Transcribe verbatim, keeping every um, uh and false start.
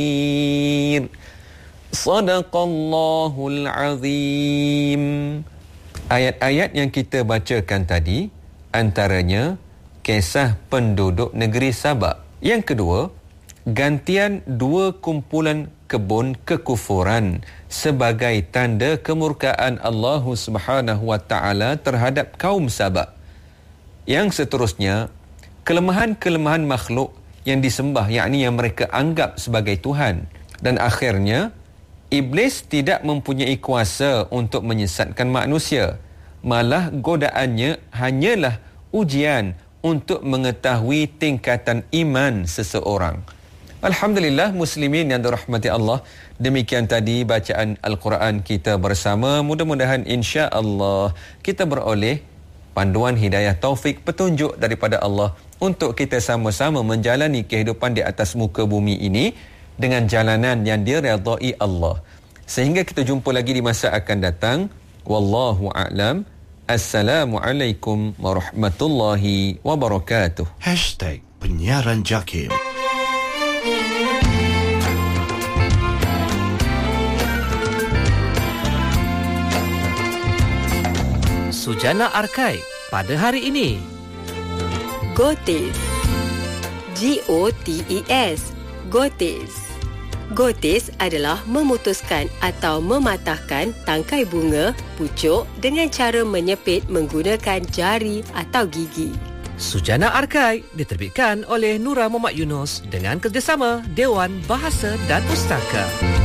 Sadaqallahul azim. Ayat-ayat yang kita bacakan tadi antaranya kisah penduduk negeri Sabak. Yang kedua, gantian dua kumpulan kebun kekufuran sebagai tanda kemurkaan Allah Subhanahu wa taala terhadap kaum Sabak. Yang seterusnya, kelemahan-kelemahan makhluk yang disembah, yakni yang mereka anggap sebagai Tuhan. Dan akhirnya, Iblis tidak mempunyai kuasa untuk menyesatkan manusia. Malah godaannya hanyalah ujian untuk mengetahui tingkatan iman seseorang. Alhamdulillah muslimin yang dirahmati Allah. Demikian tadi bacaan Al-Quran kita bersama. Mudah-mudahan insya-Allah kita beroleh panduan hidayah taufik petunjuk daripada Allah untuk kita sama-sama menjalani kehidupan di atas muka bumi ini dengan jalanan yang diredai Allah. Sehingga kita jumpa lagi di masa akan datang. Wallahu a'lam. Assalamualaikum warahmatullahi wabarakatuh. Hashtag Penyiaran Jakim. Sujana Arkai pada hari ini. Gotis. G O T E S. Gotis. Gotis adalah memutuskan atau mematahkan tangkai bunga, pucuk dengan cara menyepit menggunakan jari atau gigi. Sujana Arkai diterbitkan oleh Nura Muhammad Yunus dengan kerjasama Dewan Bahasa dan Pustaka.